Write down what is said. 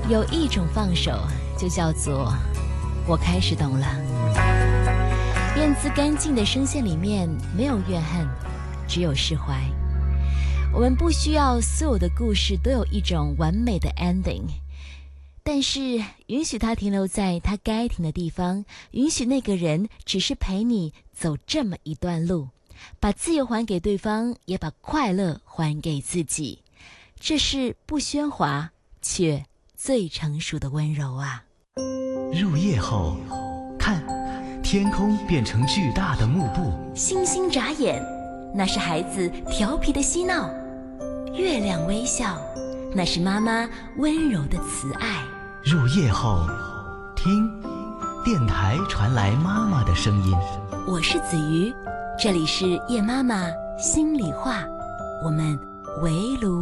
有一种放手，就叫做我开始懂了。燕姿干净的声线里面没有怨恨，只有释怀。我们不需要所有的故事都有一种完美的 ending， 但是允许它停留在它该停的地方，允许那个人只是陪你走这么一段路，把自由还给对方，也把快乐还给自己。这是不喧哗却最成熟的温柔啊。 入夜后，看天空变成巨大的幕布， 星星眨眼，那是孩子调皮的嬉闹；月亮微笑，那是妈妈温柔的慈爱。 入夜后，听电台传来妈妈的声音。 我是子瑜，这里是夜妈妈心里话，我们围炉